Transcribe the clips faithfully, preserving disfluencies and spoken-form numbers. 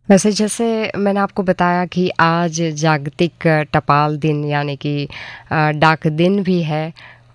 वैसे जैसे मैंने आपको बताया कि आज जागतिक टपाल दिन यानी कि अ, डाक दिन भी है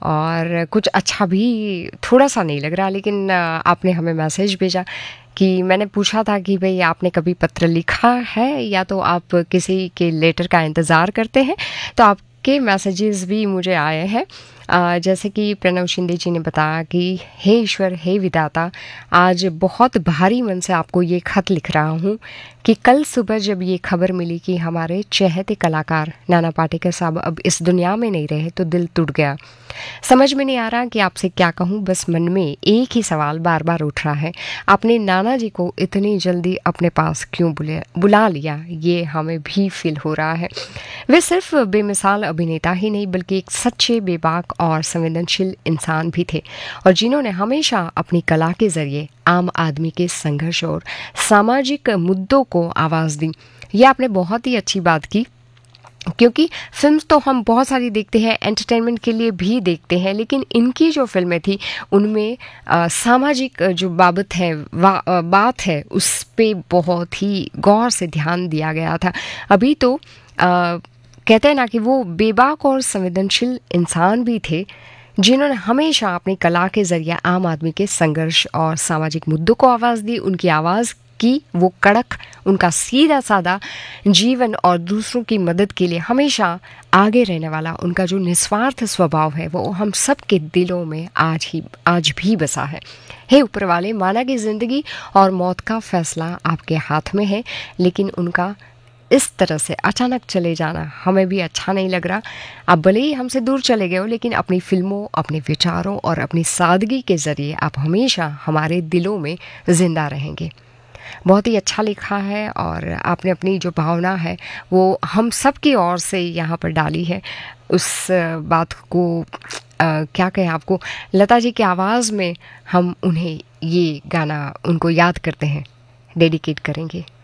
और कुछ अच्छा भी थोड़ा सा नहीं लग रहा, लेकिन अ, आपने हमें मैसेज भेजा कि मैंने पूछा था कि भई आपने कभी पत्र लिखा है या तो आप किसी के लेटर का इंतज़ार करते हैं, तो आपके मैसेजेस भी मुझे आए हैं। अ, जैसे कि प्रणव शिंदे जी ने बताया कि हे ईश्वर, हे विधाता, आज बहुत भारी मन से आपको ये खत लिख रहा हूँ कि कल सुबह जब ये खबर मिली कि हमारे चहेते कलाकार नाना पाटेकर साहब अब इस दुनिया में नहीं रहे तो दिल टूट गया। समझ में नहीं आ रहा कि आपसे क्या कहूँ, बस मन में एक ही सवाल बार बार उठ रहा है, आपने नाना जी को इतनी जल्दी अपने पास क्यों बुला बुला लिया? ये हमें भी फील हो रहा है। वे सिर्फ बेमिसाल अभिनेता ही नहीं बल्कि एक सच्चे, बेबाक और संवेदनशील इंसान भी थे, और जिन्होंने हमेशा अपनी कला के जरिए आम आदमी के संघर्ष और सामाजिक मुद्दों को आवाज़ दी। ये आपने बहुत ही अच्छी बात की, क्योंकि फिल्म तो हम बहुत सारी देखते हैं, एंटरटेनमेंट के लिए भी देखते हैं, लेकिन इनकी जो फिल्में थी उनमें अ, सामाजिक जो बाबत है वा, अ, बात है उस पे बहुत ही गौर से ध्यान दिया गया था। अभी तो अ, कहते हैं ना कि वो बेबाक और संवेदनशील इंसान भी थे, जिन्होंने हमेशा अपनी कला के जरिए आम आदमी के संघर्ष और सामाजिक मुद्दों को आवाज़ दी। उनकी आवाज़ की वो कड़क, उनका सीधा साधा जीवन और दूसरों की मदद के लिए हमेशा आगे रहने वाला उनका जो निस्वार्थ स्वभाव है वो हम सब के दिलों में आज ही आज भी बसा है। हे ऊपर वाले, माना कि ज़िंदगी और मौत का फैसला आपके हाथ में है, लेकिन उनका इस तरह से अचानक चले जाना हमें भी अच्छा नहीं लग रहा। आप भले ही हमसे दूर चले गए हो, लेकिन अपनी फिल्मों, अपने विचारों और अपनी सादगी के ज़रिए आप हमेशा हमारे दिलों में ज़िंदा रहेंगे। बहुत ही अच्छा लिखा है और आपने अपनी जो भावना है वो हम सब की ओर से यहाँ पर डाली है। उस अ, बात को अ, क्या कहें आपको, लता जी की आवाज़ में हम उन्हें ये गाना उनको याद करते हैं, डेडिकेट करेंगे।